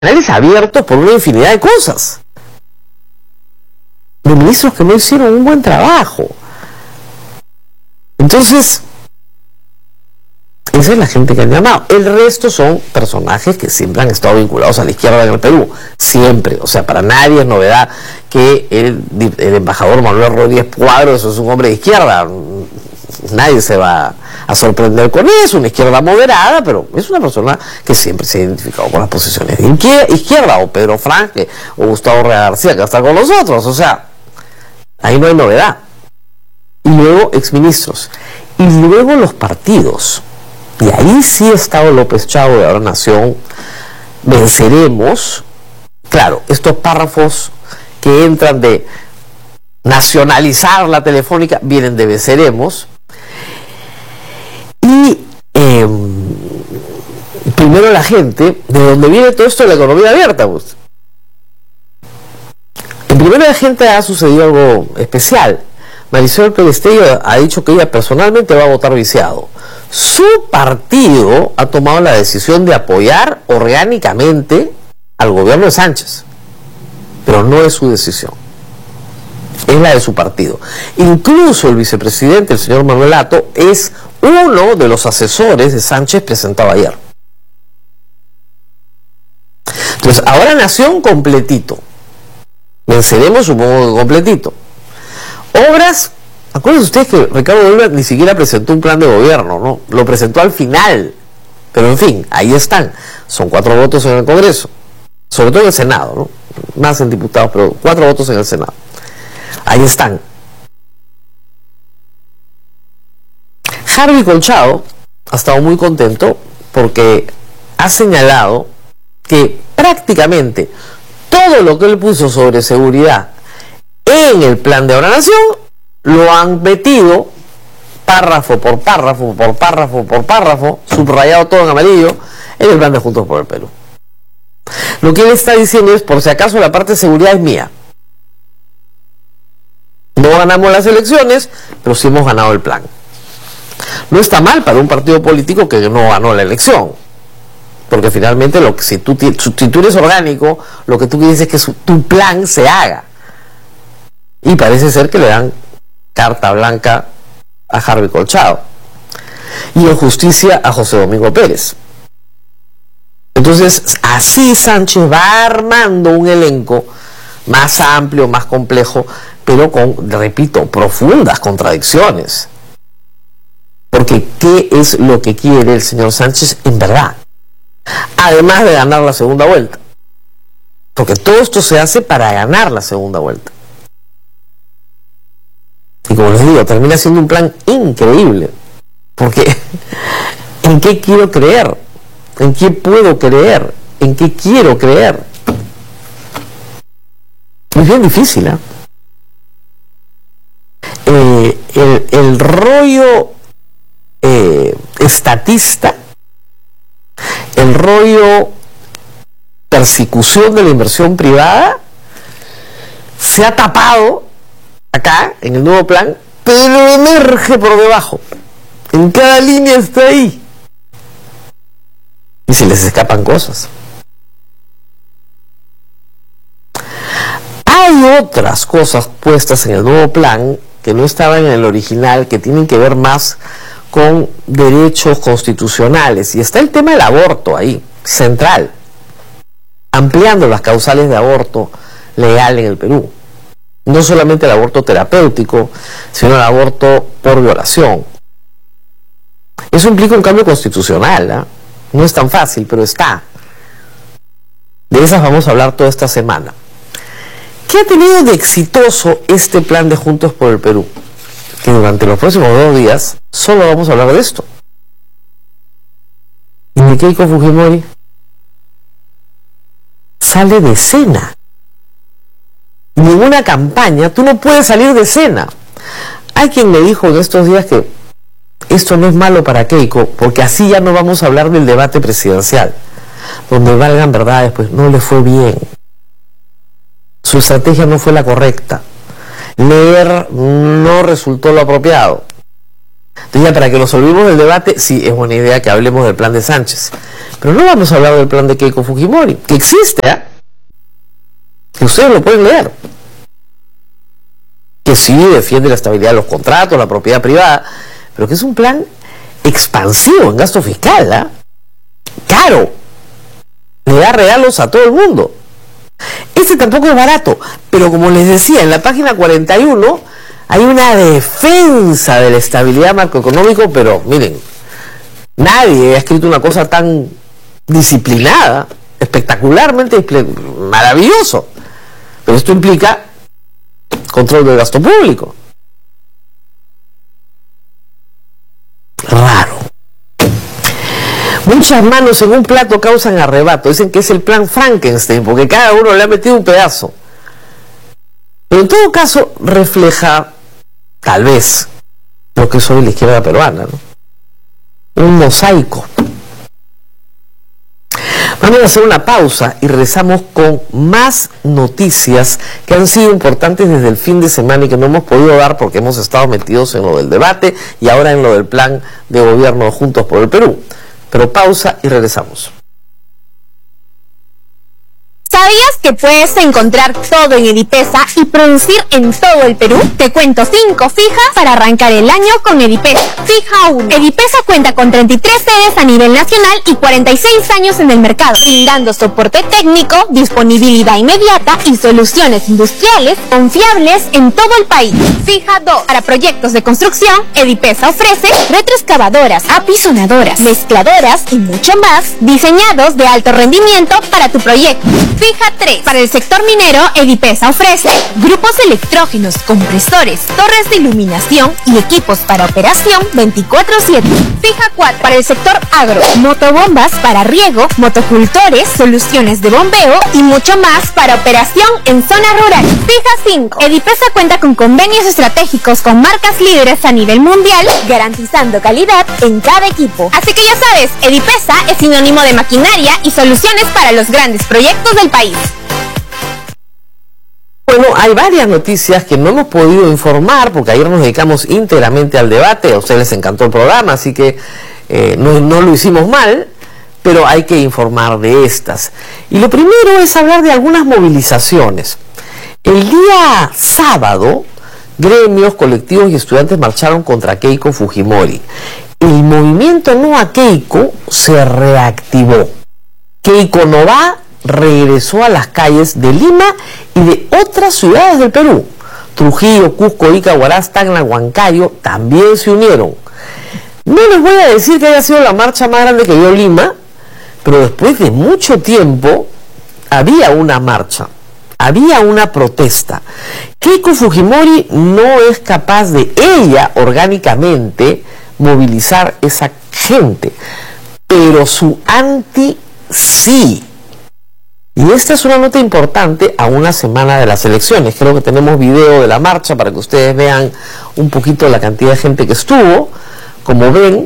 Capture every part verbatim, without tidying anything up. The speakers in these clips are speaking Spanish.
canales abiertos por una infinidad de cosas. De ministros que no hicieron un buen trabajo. Entonces, esa es la gente que han llamado. El resto son personajes que siempre han estado vinculados a la izquierda en el Perú. Siempre. O sea, para nadie es novedad que el, el embajador Manuel Rodríguez Cuadros es un hombre de izquierda. Nadie se va a sorprender con eso. Una izquierda moderada, pero es una persona que siempre se ha identificado con las posiciones de izquierda. O Pedro Franque, o Gustavo Rea García, que está con nosotros. O sea, ahí no hay novedad. Y luego exministros. Y luego los partidos. Y ahí sí ha estado López Chavo de Ahora Nación. Venceremos. Claro, estos párrafos que entran de nacionalizar la telefónica vienen de Venceremos. Y eh, primero la gente, de donde viene todo esto de la economía abierta, pues. En primera la gente ha sucedido algo especial. Marisol Perestello ha dicho que ella personalmente va a votar viciado. Su partido ha tomado la decisión de apoyar orgánicamente al gobierno de Sánchez, pero no es su decisión, es la de su partido. Incluso el vicepresidente, el señor Manuel Ato, es uno de los asesores de Sánchez presentado ayer. Entonces, Ahora Nación completito. Venceremos, supongo que completito. Obras, acuérdense ustedes que Ricardo Oliva ni siquiera presentó un plan de gobierno, ¿no? Lo presentó al final. Pero en fin, ahí están. Son cuatro votos en el Congreso. Sobre todo en el Senado, ¿no? Más en diputados, pero cuatro votos en el Senado. Ahí están. Harvey Colchado ha estado muy contento porque ha señalado que prácticamente todo lo que él puso sobre seguridad en el plan de Ahora Nación lo han metido párrafo por párrafo, por párrafo, por párrafo, subrayado todo en amarillo, en el plan de Juntos por el Perú. Lo que él está diciendo es, por si acaso la parte de seguridad es mía. No ganamos las elecciones, pero sí hemos ganado el plan. No está mal para un partido político que no ganó la elección, porque finalmente lo que, si, tú, si tú eres orgánico, lo que tú quieres es que su, tu plan se haga. Y parece ser que le dan carta blanca a Harvey Colchado y en justicia a José Domingo Pérez. Entonces, así Sánchez va armando un elenco más amplio, más complejo, pero con, repito, profundas contradicciones. Porque ¿qué es lo que quiere el señor Sánchez en verdad? Además de ganar la segunda vuelta. Porque todo esto se hace para ganar la segunda vuelta. Y como les digo, termina siendo un plan increíble. Porque ¿en qué quiero creer? ¿En qué puedo creer? ¿En qué quiero creer? Es bien difícil, ¿eh? Eh, el, el rollo eh, estatista, el rollo persecución de la inversión privada, se ha tapado acá, en el nuevo plan, pero emerge por debajo. En cada línea está ahí. Y se les escapan cosas. Hay otras cosas puestas en el nuevo plan que no estaban en el original, que tienen que ver más con derechos constitucionales. Y está el tema del aborto ahí, central. Ampliando las causales de aborto legal en el Perú. No solamente el aborto terapéutico, sino el aborto por violación. Eso implica un cambio constitucional, ¿eh? No es tan fácil, pero está. De esas vamos a hablar toda esta semana. ¿Qué ha tenido de exitoso este plan de Juntos por el Perú? Que durante los próximos dos días solo vamos a hablar de esto. ¿Y de Keiko Fujimori? Sale de escena. En ninguna campaña tú no puedes salir de escena. Hay quien me dijo en estos días que esto no es malo para Keiko, porque así ya no vamos a hablar del debate presidencial, donde valgan verdades, pues no le fue bien. Su estrategia no fue la correcta. Leer no resultó lo apropiado. Entonces ya para que nos olvidemos del debate, sí, es buena idea que hablemos del plan de Sánchez. Pero no vamos a hablar del plan de Keiko Fujimori, que existe, ¿eh? Que ustedes lo pueden leer. Que sí defiende la estabilidad de los contratos, la propiedad privada, pero que es un plan expansivo en gasto fiscal, ¿eh? Caro. Le da regalos a todo el mundo. Este tampoco es barato, pero como les decía, en la página cuarenta y uno hay una defensa de la estabilidad macroeconómica, pero miren, nadie ha escrito una cosa tan disciplinada, espectacularmente maravilloso. Pero esto implica control del gasto público. Raro. Muchas manos en un plato causan arrebato. Dicen que es el plan Frankenstein, porque cada uno le ha metido un pedazo. Pero en todo caso refleja, tal vez, lo que soy la izquierda peruana, ¿no? Un mosaico. Vamos a hacer una pausa y regresamos con más noticias que han sido importantes desde el fin de semana y que no hemos podido dar porque hemos estado metidos en lo del debate y ahora en lo del plan de gobierno Juntos por el Perú. Pero pausa y regresamos. ¿Sabías que puedes encontrar todo en Edipesa y producir en todo el Perú? Te cuento cinco fijas para arrancar el año con Edipesa. Fija uno. Edipesa cuenta con treinta y tres sedes a nivel nacional y cuarenta y seis años en el mercado, brindando soporte técnico, disponibilidad inmediata y soluciones industriales confiables en todo el país. Fija dos. Para proyectos de construcción, Edipesa ofrece retroexcavadoras, apisonadoras, mezcladoras y mucho más, diseñados de alto rendimiento para tu proyecto. Fija tres. Para el sector minero, Edipesa ofrece grupos electrógenos, compresores, torres de iluminación y equipos para operación veinticuatro siete. Fija cuatro. Para el sector agro, motobombas para riego, motocultores, soluciones de bombeo y mucho más para operación en zonas rurales. Fija cinco. Edipesa cuenta con convenios estratégicos con marcas líderes a nivel mundial, garantizando calidad en cada equipo. Así que ya sabes, Edipesa es sinónimo de maquinaria y soluciones para los grandes proyectos del país. Bueno, hay varias noticias que no hemos podido informar porque ayer nos dedicamos íntegramente al debate. A ustedes les encantó el programa, así que eh, no, no lo hicimos mal, pero hay que informar de estas. Y lo primero es hablar de algunas movilizaciones. El día sábado, gremios, colectivos y estudiantes marcharon contra Keiko Fujimori. El movimiento No a Keiko se reactivó. Keiko no va regresó a las calles de Lima y de otras ciudades del Perú. Trujillo, Cusco, Ica, Huaraz, Tacna, Huancayo también se unieron. No les voy a decir que haya sido la marcha más grande que dio Lima, pero después de mucho tiempo había una marcha, había una protesta. Keiko Fujimori no es capaz de ella orgánicamente movilizar esa gente, pero su anti sí. Y esta es una nota importante a una semana de las elecciones. Creo que tenemos video de la marcha para que ustedes vean un poquito la cantidad de gente que estuvo. Como ven,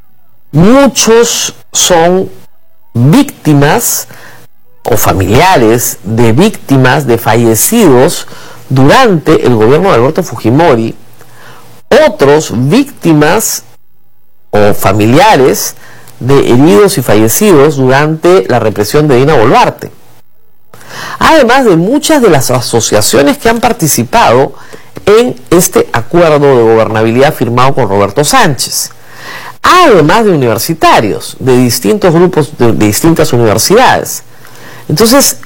muchos son víctimas o familiares de víctimas de fallecidos durante el gobierno de Alberto Fujimori. Otros víctimas o familiares de heridos y fallecidos durante la represión de Dina Boluarte. Además de muchas de las asociaciones que han participado en este acuerdo de gobernabilidad firmado con Roberto Sánchez. Además de universitarios, de distintos grupos, de, de distintas universidades. Entonces,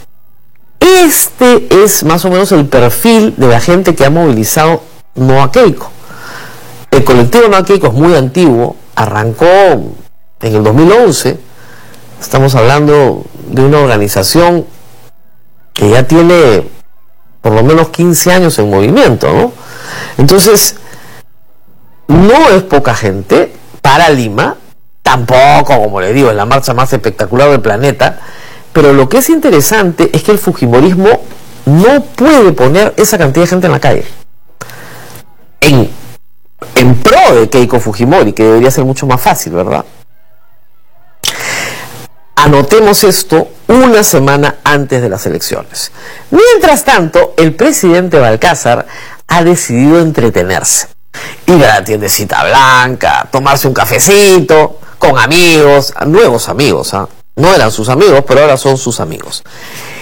este es más o menos el perfil de la gente que ha movilizado No a Keiko. El colectivo No a Keiko es muy antiguo, arrancó en el dos mil once, estamos hablando de una organización que ya tiene por lo menos quince años en movimiento, ¿no? Entonces, no es poca gente para Lima, tampoco, como les digo, es la marcha más espectacular del planeta, pero lo que es interesante es que el fujimorismo no puede poner esa cantidad de gente en la calle. En, en pro de Keiko Fujimori, que debería ser mucho más fácil, ¿verdad? Anotemos esto una semana antes de las elecciones. Mientras tanto, el presidente Balcázar ha decidido entretenerse. ir a la tiendecita blanca, tomarse un cafecito, con amigos, nuevos amigos, ¿ah? No eran sus amigos, pero ahora son sus amigos.